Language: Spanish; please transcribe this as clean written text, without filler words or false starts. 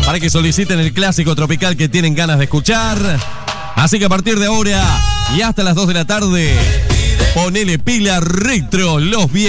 para que soliciten el clásico tropical que tienen ganas de escuchar. Así que a partir de ahora y hasta las 2 de la tarde, ponele pila retro los viernes.